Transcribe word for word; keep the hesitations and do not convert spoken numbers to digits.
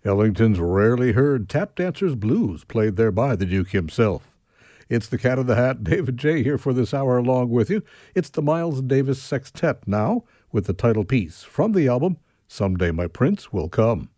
Ellington's rarely heard tap dancers blues, played there by the Duke himself. It's the Cat in the Hat, David J. here for this hour along with you. It's the Miles Davis Sextet now with the title piece from the album, Someday My Prince Will Come.